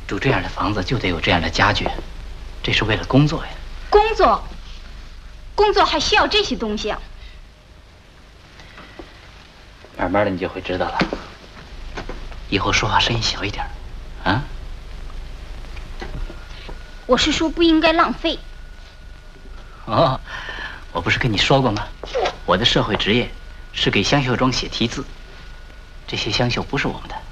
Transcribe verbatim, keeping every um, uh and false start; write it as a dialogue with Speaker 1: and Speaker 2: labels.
Speaker 1: 住这样的房子就得有这样的家具，这是为了工作呀。
Speaker 2: 工作，工作还需要这些东西啊？
Speaker 1: 慢慢的你就会知道了。以后说话声音小一点，啊？
Speaker 2: 我是说不应该浪费。
Speaker 1: 哦，我不是跟你说过吗？我的社会职业是给香秀庄写题字，这些香绣不是我们的。